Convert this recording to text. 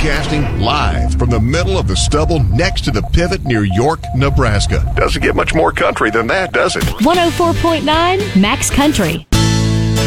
Broadcasting live from the middle of the stubble next to the pivot near York, Nebraska. Doesn't get much more country than that, does it? 104.9 Max Country.